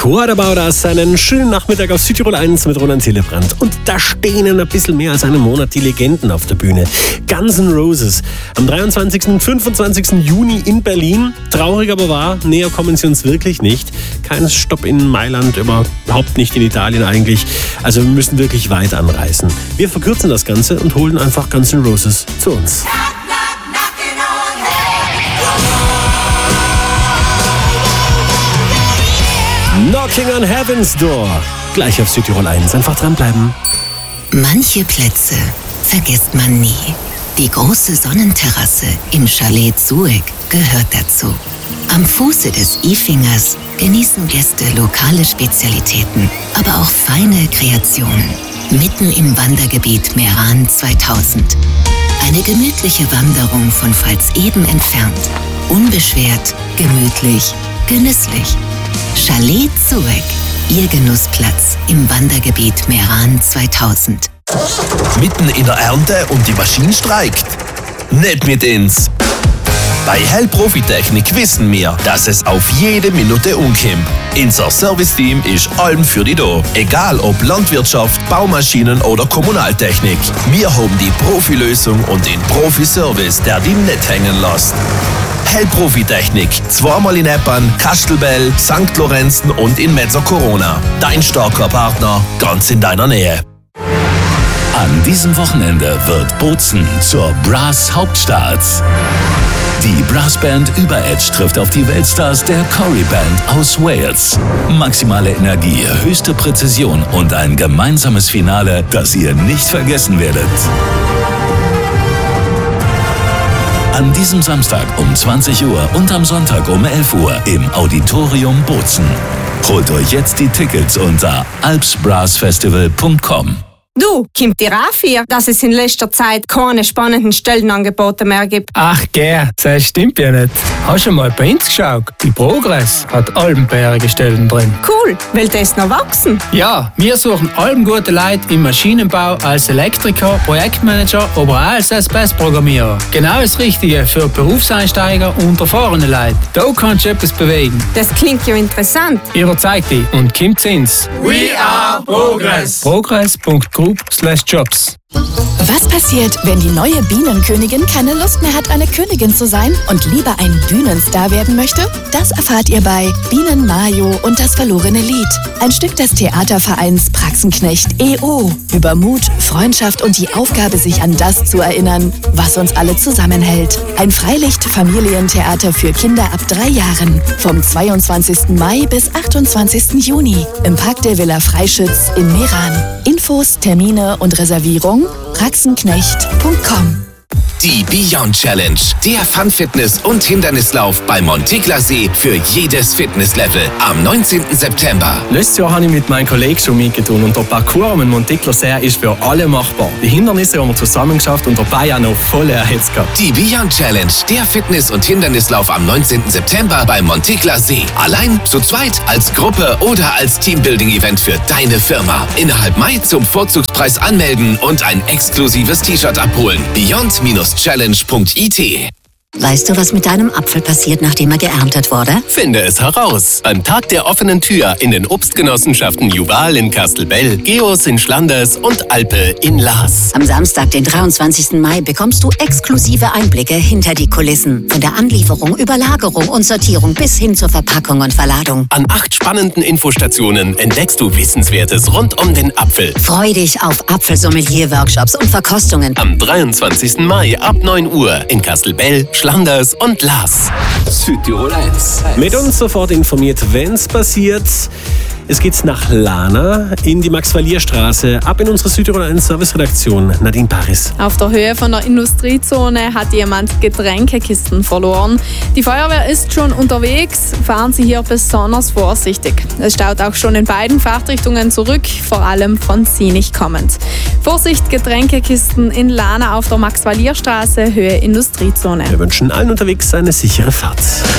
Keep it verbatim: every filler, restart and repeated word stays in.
What About Us, einen schönen Nachmittag auf Südtirol eins mit Roland Hillebrand. Und da stehen in ein bisschen mehr als einem Monat die Legenden auf der Bühne. Guns N' Roses am dreiundzwanzigsten und fünfundzwanzigsten Juni in Berlin. Traurig aber wahr, näher kommen sie uns wirklich nicht. Kein Stopp in Mailand, überhaupt nicht in Italien eigentlich. Also wir müssen wirklich weit anreisen. Wir verkürzen das Ganze und holen einfach Guns N' Roses zu uns. Knocking on Heaven's Door. Gleich auf Südtirol eins. Einfach dranbleiben. Manche Plätze vergisst man nie. Die große Sonnenterrasse im Chalet Zueg gehört dazu. Am Fuße des Ifingers genießen Gäste lokale Spezialitäten, aber auch feine Kreationen. Mitten im Wandergebiet Meran zweitausend. Eine gemütliche Wanderung von Pfalzeben entfernt. Unbeschwert, gemütlich, genüsslich. Chalet Zueg, Ihr Genussplatz im Wandergebiet Meran zweitausend. Mitten in der Ernte und die Maschine streikt? Nicht mit uns! Bei Hell Profitechnik wissen wir, dass es auf jede Minute umkommt. Unser Serviceteam ist allem für die da. Egal ob Landwirtschaft, Baumaschinen oder Kommunaltechnik. Wir haben die Profilösung und den Profiservice, der die nicht hängen lässt. Hell Profitechnik, zweimal in Eppern, Kastelbell, Sankt Lorenzen und in Mezzo Corona. Dein starker Partner, ganz in deiner Nähe. An diesem Wochenende wird Bozen zur Brass Hauptstadt. Die Brassband Über-Edge trifft auf die Weltstars der Corrie Band aus Wales. Maximale Energie, höchste Präzision und ein gemeinsames Finale, das ihr nicht vergessen werdet. An diesem Samstag um zwanzig Uhr und am Sonntag um elf Uhr im Auditorium Bozen. Holt euch jetzt die Tickets unter alps brass festival punkt com. Du, kommt dir auch vor, dass es in letzter Zeit keine spannenden Stellenangebote mehr gibt? Ach gell, das stimmt ja nicht. Hast du mal bei uns geschaut? Die Progress hat albenbärige Stellen drin. Cool, will das noch wachsen? Ja, wir suchen allengute Leute im Maschinenbau als Elektriker, Projektmanager, aber auch als S P S-Programmierer. Genau das Richtige für Berufseinsteiger und erfahrene Leute. Da kannst du etwas bewegen. Das klingt ja interessant. Überzeug dich und kommt zu uns. We are Progress. Progress punkt group slash jobs. Was passiert, wenn die neue Bienenkönigin keine Lust mehr hat, eine Königin zu sein und lieber ein Bühnenstar werden möchte? Das erfahrt ihr bei Bienen Mayo und das verlorene Lied. Ein Stück des Theatervereins Praxenknecht E O über Mut, Freundschaft und die Aufgabe, sich an das zu erinnern, was uns alle zusammenhält. Ein Freilicht-Familientheater für Kinder ab drei Jahren. Vom zweiundzwanzigsten Mai bis achtundzwanzigsten Juni im Park der Villa Freischütz in Meran. Infos, Termine und Reservierung praxenknecht punkt com. Die Beyond Challenge, der Fun-Fitness- und Hindernislauf bei Montiglasee für jedes Fitnesslevel am neunzehnten September. Letztes Jahr habe ich mit meinem Kollegen schon mitgetan und der Parcours am Montiglasee ist für alle machbar. Die Hindernisse haben wir zusammen geschafft und dabei auch noch voll erhitzt gehabt. Die Beyond Challenge, der Fitness- und Hindernislauf am neunzehnten September bei Montiglasee. Allein, zu zweit, als Gruppe oder als Teambuilding-Event für deine Firma. Innerhalb Mai zum Vorzugspreis anmelden und ein exklusives T-Shirt abholen. Beyond Challenge punkt I T. Weißt du, was mit deinem Apfel passiert, nachdem er geerntet wurde? Finde es heraus. Beim Tag der offenen Tür in den Obstgenossenschaften Juval in Kastelbell, Geos in Schlanders und Alpe in Laas. Am Samstag, den dreiundzwanzigsten Mai, bekommst du exklusive Einblicke hinter die Kulissen. Von der Anlieferung, Überlagerung und Sortierung bis hin zur Verpackung und Verladung. An acht spannenden Infostationen entdeckst du Wissenswertes rund um den Apfel. Freu dich auf Apfelsommelier-Workshops und Verkostungen. Am dreiundzwanzigsten Mai ab neun Uhr in Kastelbell, Schlanders und Laas. Südtirol eins. Mit uns sofort informiert, wenn's passiert. Es geht nach Lana in die Max-Valier-Straße, ab in unsere Südtirol eins Service-Redaktion. Nadine Paris. Auf der Höhe von der Industriezone hat jemand Getränkekisten verloren. Die Feuerwehr ist schon unterwegs, fahren Sie hier besonders vorsichtig. Es staut auch schon in beiden Fahrtrichtungen zurück, vor allem von Sinich kommend. Vorsicht, Getränkekisten in Lana auf der Max-Valier-Straße, Höhe Industriezone. Wir wünschen allen unterwegs eine sichere Fahrt.